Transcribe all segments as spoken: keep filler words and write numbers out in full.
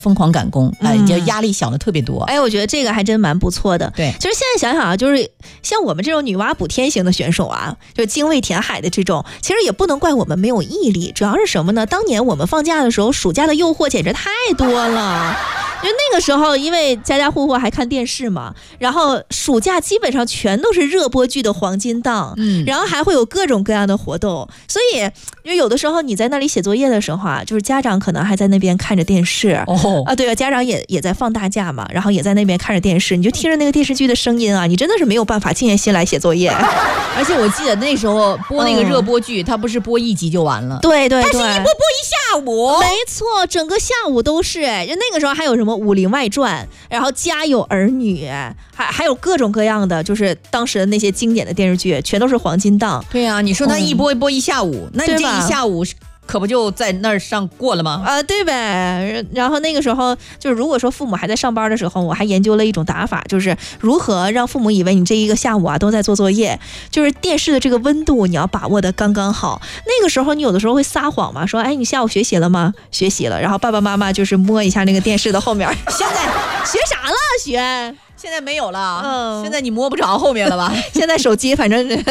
疯狂赶工，哎，就压力小的特别多。 哎，我觉得这个还真蛮不错的。 对， 其实现在想想啊，就是像我们这种女娲补天型的选手啊，就精卫填海的这种，其实也不能怪我们没有毅力，主要是什么呢？当年我们放假的时候，暑假的诱惑简直太多了。因为那个时候，因为家家户户还看电视嘛，然后暑假基本上全都是热播剧的黄金档，嗯，然后还会有各种各样的活动，所以就有的时候你在那里写作业的时候啊，就是家长可能还在那边看着电视，哦啊，对啊，家长也也在放大假嘛，然后也在那边看着电视，你就听着那个电视剧的声音啊，你真的是没有办法静下心来写作业。 而且我记得那时候播那个热播剧，嗯、它不是播一集就完了， 对对对， 它是一播播一下午， 没错，整个下午都是。哎，就那个时候还有什么《武林外传》，然后《家有儿女》，还还有各种各样的，就是当时的那些经典的电视剧，全都是黄金档。 对啊，你说它一播一播一下午，嗯、那你这一下午可不就在那儿上过了吗？ 啊、呃，对呗。然后那个时候，就是如果说父母还在上班的时候，我还研究了一种打法，就是如何让父母以为你这一个下午啊都在做作业。就是电视的这个温度你要把握的刚刚好。那个时候你有的时候会撒谎嘛，说哎你下午学习了吗？学习了。然后爸爸妈妈就是摸一下那个电视的后面，现在学啥了？学现在没有了，嗯，现在你摸不着后面了吧？ 现在手机反正是。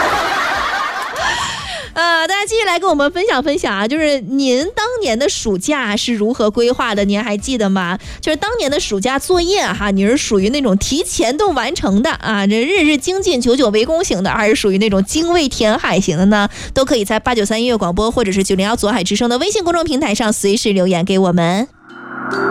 呃，大家继续来跟我们分享分享啊，就是您当年的暑假是如何规划的？您还记得吗？就是当年的暑假作业哈，你是属于那种提前都完成的啊，这日日精进、久久为功型的，还是属于那种精卫填海型的呢？都可以在八九三音乐广播或者是九零幺左海之声的微信公众平台上随时留言给我们。